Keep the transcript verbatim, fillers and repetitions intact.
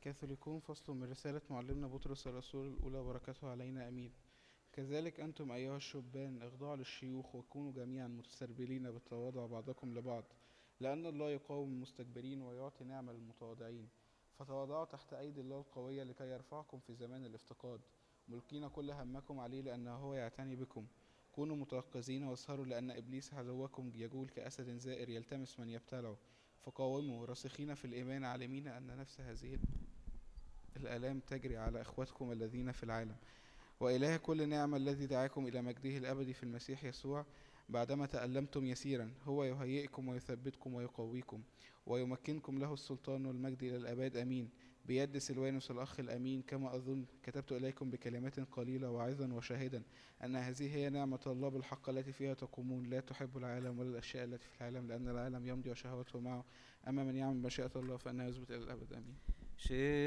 كاثوليكون فصل من رسالة معلمنا بطرس الرسول الأولى، بركاته علينا أمين. كذلك أنتم أيها الشبان اخضعوا للشيوخ وكونوا جميعا متسربلين بالتواضع بعضكم لبعض، لأن الله يقاوم المستكبرين ويعطي نعمة للمتواضعين. فتواضعوا تحت أيدي الله القوية لكي يرفعكم في زمان الافتقاد، ملقين كل همكم عليه لأنه هو يعتني بكم. كونوا متيقظين واسهروا، لأن إبليس عدوكم يجول كأسد زائر يلتمس من يبتلعه. فقاوموا راسخين في الإيمان، عالمين أن نفس هذه الآلام تجري على إخوتكم الذين في العالم. وإله كل نعمة الذي دعاكم إلى مجده الأبدي في المسيح يسوع، بعدما تألمتم يسيرا هو يهيئكم ويثبتكم ويقويكم ويمكنكم له السلطان والمجد إلى الأبد أمين. بيد سلوانوس الأخ الأمين، كما أظن كتبت إليكم بكلمات قليلة واعظا وشاهدا أن هذه هي نعمة الله بالحق التي فيها تقومون، لا تحب العالم ولا الأشياء التي في العالم، لأن العالم يمضي وشهوته معه، أما من يعمل مشيئة الله فإنه يثبت إلى الأبد أمين.